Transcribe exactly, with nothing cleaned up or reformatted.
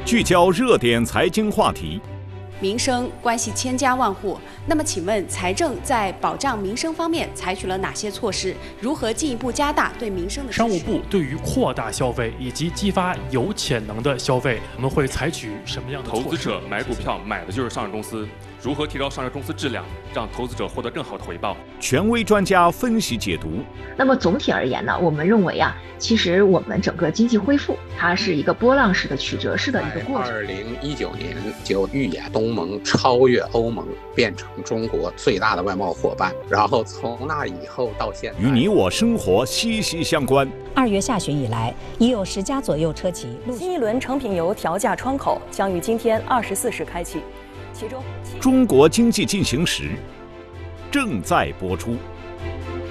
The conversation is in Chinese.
聚焦热点财经话题。 民生关系千家万户，那么请问财政在保障民生方面采取了哪些措施？如何进一步加大对民生的支持？ 商务部对于扩大消费以及激发有潜能的消费，我们会采取什么样的措施？ 投资者买股票买的就是上市公司，如何提高上市公司质量，让投资者获得更好的回报？ 权威专家分析解读。 那么总体而言呢，我们认为啊，其实我们整个经济恢复，它是一个波浪式的曲折式的一个过程。 二零一九年就预演东盟超越欧盟，变成中国最大的外贸伙伴，然后从那以后到现在， 与你我生活息息相关。 二月下旬以来，已有十家左右车企。 新一轮成品油调价窗口将于今天二十四时开启，其中中国经济进行时正在播出。